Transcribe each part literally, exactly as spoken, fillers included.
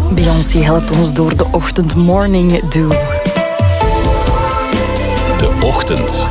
Beyoncé helpt ons door de ochtend Morning Dew. De ochtend.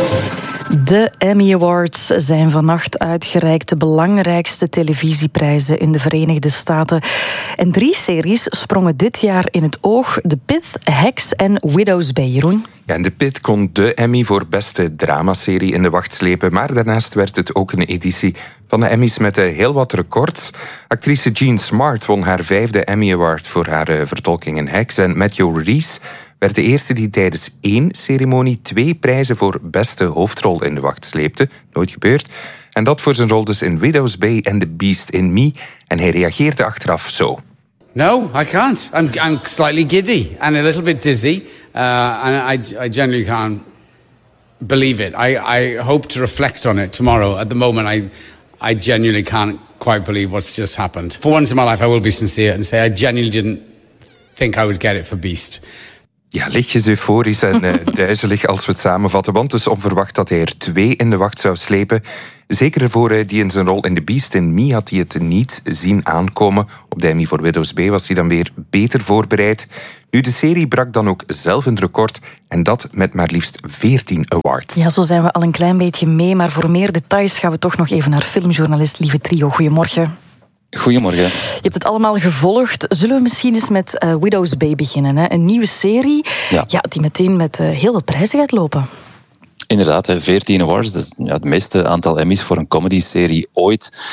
De Emmy Awards zijn vannacht uitgereikt, de belangrijkste televisieprijzen in de Verenigde Staten. En drie series sprongen dit jaar in het oog: The Pit, Hacks en Widow's Bay. Jeroen? Ja, en The Pit kon de Emmy voor beste dramaserie in de wacht slepen, maar daarnaast werd het ook een editie van de Emmys met heel wat records. Actrice Jean Smart won haar vijfde Emmy Award voor haar vertolking in Hacks en Matthew Rhys werd de eerste die tijdens één ceremonie twee prijzen voor beste hoofdrol in de wacht sleepte. Nooit gebeurd. En dat voor zijn rol dus in Widow's Bay en The Beast in Me. En hij reageerde achteraf zo. No, I can't. I'm, I'm slightly giddy and a little bit dizzy. Uh, and I, I generally can't believe it. I, I hope to reflect on it tomorrow. At the moment, I, I genuinely can't quite believe what's just happened. For once in my life, I will be sincere and say I genuinely didn't think I would get it for Beast. Ja, lichtjes euforisch en uh, duizelig als we het samenvatten. Want het is onverwacht dat hij er twee in de wacht zou slepen. Zeker voor uh, die in zijn rol in The Beast in Me had hij het niet zien aankomen. Op de Emmy voor Widow's Bay was hij dan weer beter voorbereid. Nu, de serie brak dan ook zelf een record. En dat met maar liefst veertien awards. Ja, zo zijn we al een klein beetje mee. Maar voor meer details gaan we toch nog even naar filmjournalist Lieve Trio. Goedemorgen. Goedemorgen. Je hebt het allemaal gevolgd. Zullen we misschien eens met uh, Widow's Bay beginnen? Hè? Een nieuwe serie ja. Ja, die meteen met uh, heel wat prijzen gaat lopen. Inderdaad, veertien awards. Dat is ja, het meeste aantal Emmys voor een comedy-serie ooit.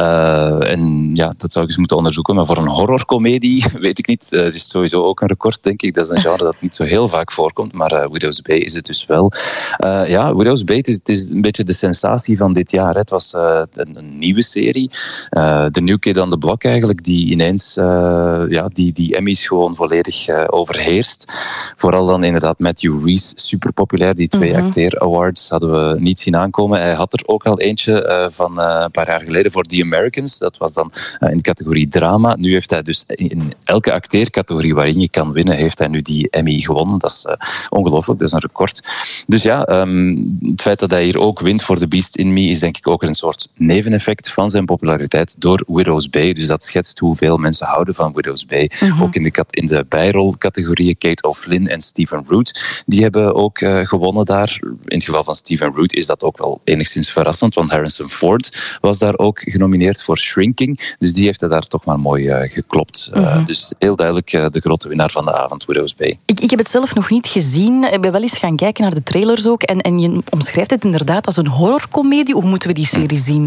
Uh, en ja, dat zou ik eens moeten onderzoeken. Maar voor een horrorcomedie weet ik niet. Uh, het is sowieso ook een record, denk ik. Dat is een genre dat niet zo heel vaak voorkomt. Maar uh, Widow's Bay is het dus wel. Uh, ja, Widow's Bay, het is, het is een beetje de sensatie van dit jaar. Hè. Het was uh, een, een nieuwe serie. Uh, de New Kid on the Block eigenlijk, die ineens uh, ja, die, die Emmys gewoon volledig uh, overheerst. Vooral dan inderdaad Matthew Rhys, super populair. Die twee mm-hmm. acteer Awards hadden we niet zien aankomen. Hij had er ook al eentje uh, van uh, een paar jaar geleden voor The Americans. Dat was dan uh, in de categorie drama. Nu heeft hij dus in elke acteercategorie waarin je kan winnen, heeft hij nu die Emmy gewonnen. Dat is uh, ongelooflijk, dat is een record. Dus ja, um, het feit dat hij hier ook wint voor The Beast in Me is denk ik ook een soort neveneffect van zijn populariteit door Widow's Bay. Dus dat schetst hoeveel mensen houden van Widow's Bay. Mm-hmm. Ook in de, cat- in de bijrolcategorieën Kate O'Flynn en Stephen Root. Die hebben ook uh, gewonnen daar. In het geval van Stephen Root is dat ook wel enigszins verrassend, want Harrison Ford was daar ook genomineerd voor Shrinking. Dus die heeft hij daar toch maar mooi uh, geklopt. Mm-hmm. Uh, dus heel duidelijk uh, de grote winnaar van de avond, Widow's Bay. Ik, ik heb het zelf nog niet gezien. Ik ben wel eens gaan kijken naar de trailers ook. En, en je omschrijft het inderdaad als een horrorcomedie. Hoe moeten we die serie zien?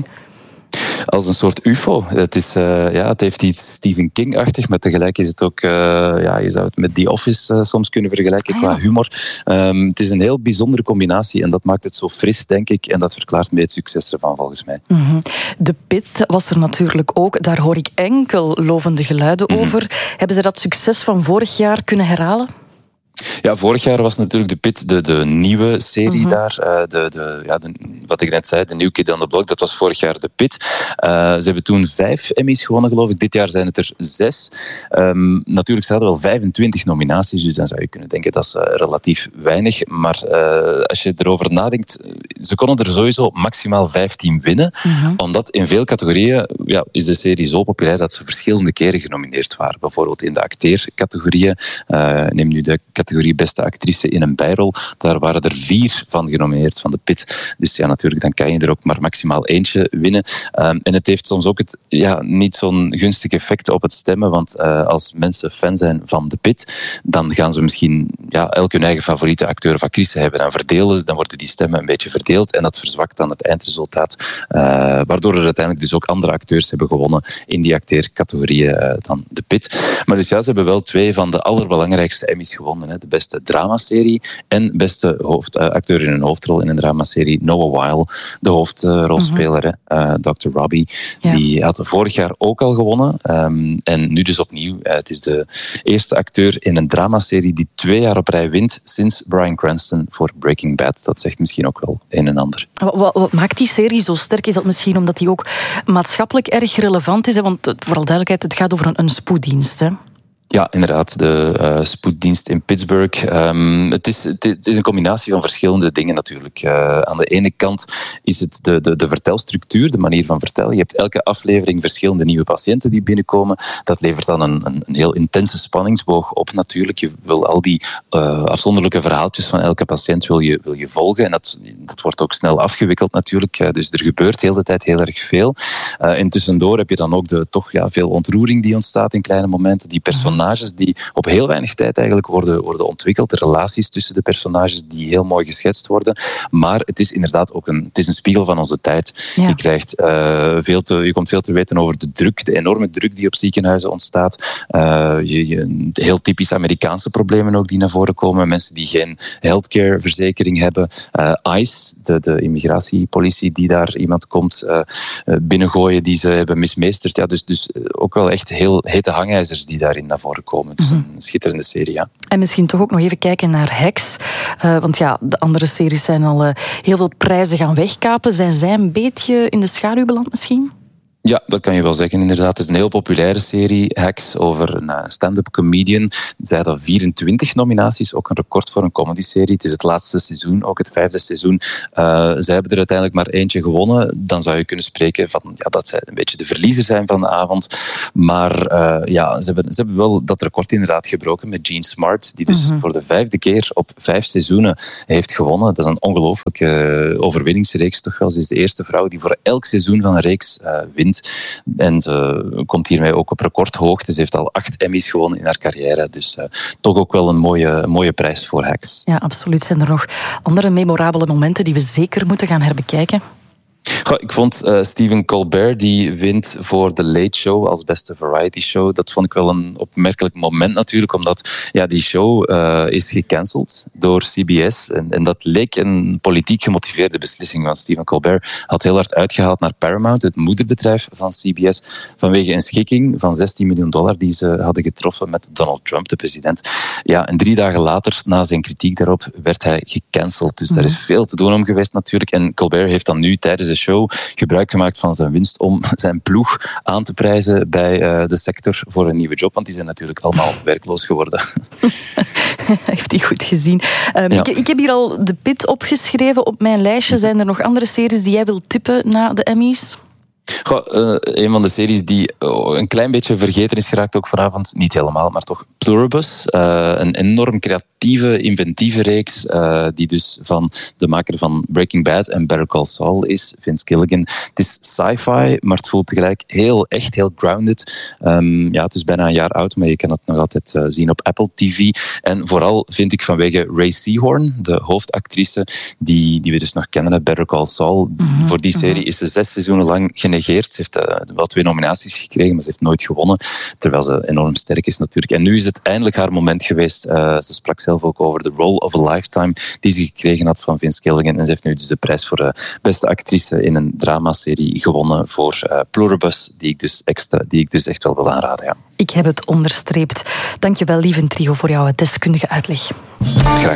Als een soort U F O. Het, is, uh, ja, het heeft iets Stephen King-achtig, maar tegelijk is het ook... Uh, ja, je zou het met The Office uh, soms kunnen vergelijken ah, ja. qua humor. Um, het is een heel bijzondere combinatie en dat maakt het zo fris, denk ik. En dat verklaart mee het succes ervan, volgens mij. Mm-hmm. De Pit was er natuurlijk ook. Daar hoor ik enkel lovende geluiden mm-hmm. over. Hebben ze dat succes van vorig jaar kunnen herhalen? Ja, vorig jaar was natuurlijk de Pit de, de nieuwe serie mm-hmm. daar. Uh, de, de, ja, de, wat ik net zei, de New Kid on the Block, dat was vorig jaar de Pit. Uh, ze hebben toen vijf Emmys gewonnen, geloof ik. Dit jaar zijn het er zes. Um, natuurlijk, ze hadden wel vijfentwintig nominaties, dus dan zou je kunnen denken dat is uh, relatief weinig. Maar uh, als je erover nadenkt, ze konden er sowieso maximaal vijftien winnen. Mm-hmm. Omdat in veel categorieën ja, is de serie zo populair dat ze verschillende keren genomineerd waren. Bijvoorbeeld in de acteercategorieën. Uh, neem nu de categorie beste actrice in een bijrol. Daar waren er vier van genomineerd van de Pit. Dus ja, natuurlijk, dan kan je er ook maar maximaal eentje winnen. Um, en het heeft soms ook het, ja, niet zo'n gunstig effect op het stemmen, want uh, als mensen fan zijn van de Pit, dan gaan ze misschien ja, elk hun eigen favoriete acteur of actrice hebben. Dan verdelen ze, dan worden die stemmen een beetje verdeeld en dat verzwakt dan het eindresultaat. Uh, waardoor er uiteindelijk dus ook andere acteurs hebben gewonnen in die acteercategorieën uh, dan de Pit. Maar dus ja, ze hebben wel twee van de allerbelangrijkste Emmys gewonnen. Hè. De beste dramaserie en beste hoofd, uh, acteur in een hoofdrol in een dramaserie, Noah Wyle, de hoofdrolspeler, mm-hmm. uh, dokter Robbie. Ja. Die had vorig jaar ook al gewonnen. Um, en nu dus opnieuw. Uh, het is de eerste acteur in een dramaserie die twee jaar op rij wint sinds Bryan Cranston voor Breaking Bad. Dat zegt misschien ook wel een en ander. Wat, wat, wat maakt die serie zo sterk? Is dat misschien omdat die ook maatschappelijk erg relevant is? Hè? Want vooral duidelijkheid, het gaat over een, een spoeddienst, hè? Ja, inderdaad. De uh, spoeddienst in Pittsburgh. Um, het, is, het is een combinatie van verschillende dingen natuurlijk. Uh, aan de ene kant is het de, de, de vertelstructuur, de manier van vertellen. Je hebt elke aflevering verschillende nieuwe patiënten die binnenkomen. Dat levert dan een, een, een heel intense spanningsboog op natuurlijk. Je wil al die uh, afzonderlijke verhaaltjes van elke patiënt wil je, wil je volgen. En dat, dat wordt ook snel afgewikkeld natuurlijk. Uh, dus er gebeurt heel de tijd heel erg veel. Uh, en tussendoor heb je dan ook de, toch ja, veel ontroering die ontstaat in kleine momenten. Die personages die op heel weinig tijd eigenlijk worden, worden ontwikkeld. De relaties tussen de personages die heel mooi geschetst worden. Maar het is inderdaad ook een, het is een spiegel van onze tijd. Ja. Je, krijgt, uh, veel te, je komt veel te weten over de druk, de enorme druk die op ziekenhuizen ontstaat. Uh, je, je, heel typisch Amerikaanse problemen ook die naar voren komen. Mensen die geen healthcare-verzekering hebben. Uh, ICE, de, de immigratiepolitie die daar iemand komt uh, binnengooien die ze hebben mismeesterd. Ja, dus, dus ook wel echt heel hete hangijzers die daarin naar voren komen. Het is een schitterende serie, ja. En misschien toch ook nog even kijken naar Hacks. Uh, want ja, de andere series zijn al uh, heel veel prijzen gaan wegkapen. Zijn zij een beetje in de schaduw beland misschien? Ja, dat kan je wel zeggen, inderdaad. Het is een heel populaire serie, Hacks, over een stand-up comedian. Zij had vierentwintig nominaties, ook een record voor een comedyserie. Het is het laatste seizoen, ook het vijfde seizoen. Uh, zij hebben er uiteindelijk maar eentje gewonnen. Dan zou je kunnen spreken van ja, dat zij een beetje de verliezer zijn van de avond. Maar uh, ja, ze hebben, ze hebben wel dat record inderdaad gebroken met Jean Smart, die dus mm-hmm. voor de vijfde keer op vijf seizoenen heeft gewonnen. Dat is een ongelooflijke overwinningsreeks toch wel. Ze is de eerste vrouw die voor elk seizoen van een reeks uh, wint. En ze komt hiermee ook op recordhoogte. Ze heeft al acht Emmys gewonnen in haar carrière. Dus uh, toch ook wel een mooie, mooie prijs voor Hacks. Ja, absoluut. Zijn er nog andere memorabele momenten die we zeker moeten gaan herbekijken? Goh, ik vond uh, Stephen Colbert, die wint voor The Late Show als beste variety show. Dat vond ik wel een opmerkelijk moment natuurlijk, omdat ja, die show uh, is gecanceld door C B S. En, en dat leek een politiek gemotiveerde beslissing, want Stephen Colbert had heel hard uitgehaald naar Paramount, het moederbedrijf van C B S, vanwege een schikking van zestien miljoen dollar die ze hadden getroffen met Donald Trump, de president. Ja, en drie dagen later, na zijn kritiek daarop, werd hij gecanceld. Dus mm. daar is veel te doen om geweest natuurlijk. En Colbert heeft dan nu tijdens de show gebruik gemaakt van zijn winst om zijn ploeg aan te prijzen bij uh, de sector voor een nieuwe job, want die zijn natuurlijk allemaal werkloos geworden. Heeft hij goed gezien. Um, ja. ik, ik heb hier al de Pit opgeschreven op mijn lijstje. Zijn er nog andere series die jij wilt tippen na de Emmys? Goh, uh, een van de series die oh, een klein beetje vergeten is geraakt ook vanavond, niet helemaal, maar toch Pluribus. Uh, een enorm creatieve, inventieve reeks uh, die dus van de maker van Breaking Bad en Better Call Saul is, Vince Gilligan. Het is sci-fi, maar het voelt tegelijk heel echt, heel grounded. Um, ja, het is bijna een jaar oud, maar je kan het nog altijd uh, zien op Apple T V. En vooral vind ik vanwege Ray Seahorn, de hoofdactrice, die, die we dus nog kennen uit Better Call Saul. Mm-hmm. Voor die serie mm-hmm. is ze zes seizoenen lang genegeerd. Ze heeft uh, wel twee nominaties gekregen, maar ze heeft nooit gewonnen. Terwijl ze enorm sterk is natuurlijk. En nu is het eindelijk haar moment geweest. Uh, ze sprak zelf ook over de role of a lifetime die ze gekregen had van Vince Gilligan. En ze heeft nu dus de prijs voor de beste actrice in een dramaserie gewonnen voor uh, Pluribus, die ik, dus extra, die ik dus echt wel wil aanraden. Ja. Ik heb het onderstreept. Dankjewel, lieve Trigo, voor jouw deskundige uitleg. Graag.